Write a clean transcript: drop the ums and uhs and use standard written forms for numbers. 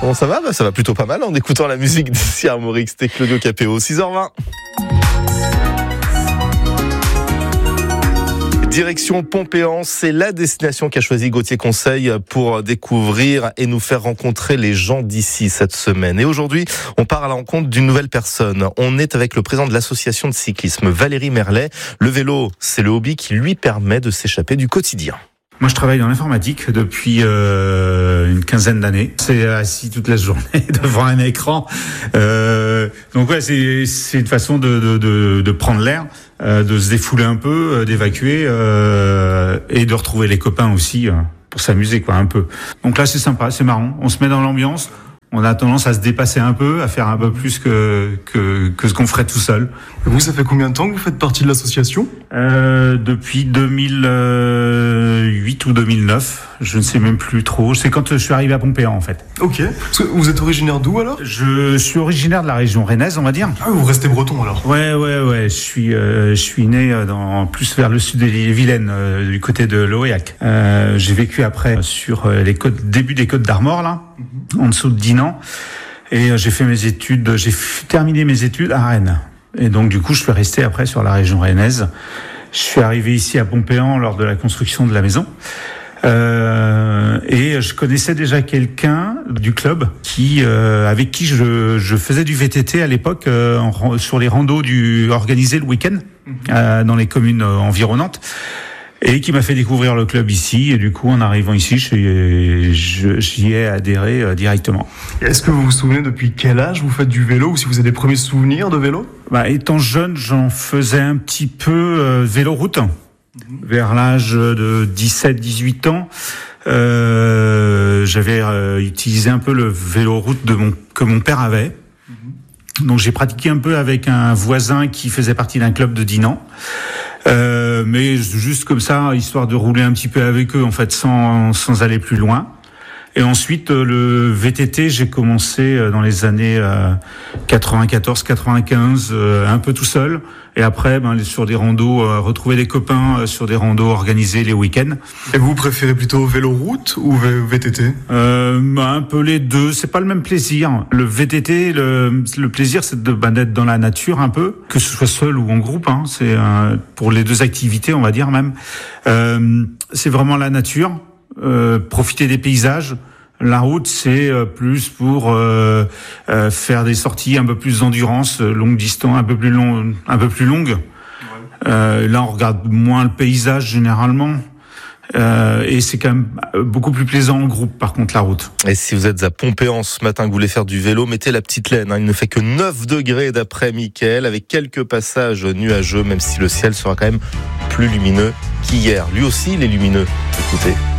Comment ça va ? Ça va plutôt pas mal en écoutant la musique d'ici Armorix. C'était Claudio Capéo, 6h20. Direction Pompéan, c'est la destination qu'a choisi Gauthier Conseil pour découvrir et nous faire rencontrer les gens d'ici cette semaine. Et aujourd'hui, on part à la rencontre d'une nouvelle personne. On est avec le président de l'association de cyclisme, Valérie Merlet. Le vélo, c'est le hobby qui lui permet de s'échapper du quotidien. Moi, je travaille dans l'informatique depuis une quinzaine d'années. C'est assis toute la journée devant un écran. Donc ouais, c'est une façon de prendre l'air, de se défouler un peu, d'évacuer et de retrouver les copains aussi pour s'amuser quoi un peu. Donc là, c'est sympa, c'est marrant. On se met dans l'ambiance. On a tendance à se dépasser un peu, à faire un peu plus que ce qu'on ferait tout seul. Et vous, ça fait combien de temps que vous faites partie de l'association ? Depuis 2008 ou 2009, je ne sais même plus trop. C'est quand je suis arrivé à Pompéan en fait. Ok. Vous êtes originaire d'où alors ? Je suis originaire de la région rennaise, on va dire. Ah, vous restez breton alors ? Ouais. Je suis né plus vers le sud de l'île-et-Vilaine, du côté de l'Aurillac. J'ai vécu après sur les côtes, début des Côtes d'Armor là, en dessous de Dinan. Et j'ai terminé mes études à Rennes. Et donc du coup, je suis resté après sur la région rennaise. Je suis arrivé ici à Pompéan lors de la construction de la maison. Et je connaissais déjà quelqu'un du club avec qui je faisais du VTT à l'époque sur les randos organisés le week-end dans les communes environnantes. Et qui m'a fait découvrir le club ici. Et du coup, en arrivant ici, j'y ai adhéré directement. Et est-ce que vous vous souvenez depuis quel âge vous faites du vélo ou si vous avez des premiers souvenirs de vélo ? Étant jeune, j'en faisais un petit peu vélo-route. Vers l'âge de 17-18 ans, j'avais utilisé un peu le vélo-route que mon père avait. Donc j'ai pratiqué un peu avec un voisin qui faisait partie d'un club de Dinan. Mais juste comme ça, histoire de rouler un petit peu avec eux, en fait, sans aller plus loin. Et ensuite, le VTT, j'ai commencé dans les années 94-95, un peu tout seul. Et après, sur des randos, retrouver des copains sur des randos organisés les week-ends. Et vous préférez plutôt vélo-route ou VTT ? Un peu les deux. C'est pas le même plaisir. Le VTT, le plaisir, c'est d'être dans la nature un peu, que ce soit seul ou en groupe. C'est pour les deux activités, on va dire même. C'est vraiment la nature. Profiter des paysages. La route, c'est plus pour faire des sorties un peu plus d'endurance, longue distance, un peu plus longue. Là, on regarde moins le paysage généralement. Et c'est quand même beaucoup plus plaisant en groupe, par contre, la route. Et si vous êtes à Pompéan ce matin, que vous voulez faire du vélo, mettez la petite laine. Il ne fait que 9 degrés d'après Mickaël, avec quelques passages nuageux, même si le ciel sera quand même plus lumineux qu'hier. Lui aussi, il est lumineux. Écoutez.